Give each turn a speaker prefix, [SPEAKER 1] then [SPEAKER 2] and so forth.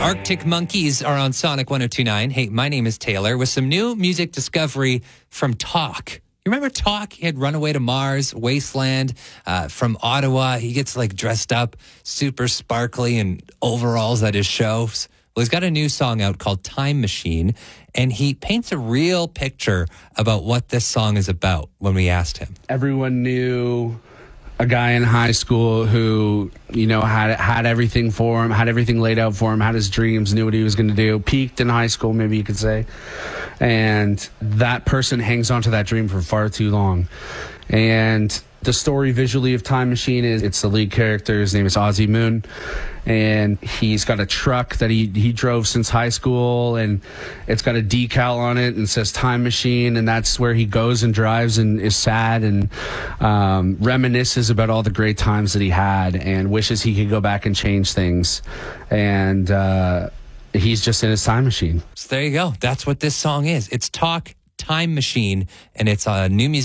[SPEAKER 1] Arctic Monkeys are on Sonic 102.9. Hey, my name is Taylor with some new music discovery from Talk. You remember Talk? He had Run Away to Mars, Wasteland, from Ottawa. He gets like dressed up super sparkly in overalls at his shows. Well, he's got a new song out called Time Machine, and he paints a real picture about what this song is about when we asked him.
[SPEAKER 2] Everyone knew a guy in high school who, you know, had everything for him, had everything laid out for him, had his dreams, knew what he was going to do, peaked in high school, maybe you could say. And that person hangs on to that dream for far too long. And the story visually of Time Machine is it's the lead character. His name is Ozzy Moon. And he's got a truck that he drove since high school, and it's got a decal on it and says Time Machine, and that's where he goes and drives and is sad and reminisces about all the great times that he had and wishes he could go back and change things. And he's just in his time machine.
[SPEAKER 1] So there you go. That's what this song is. It's Talk, Time Machine, and it's a new music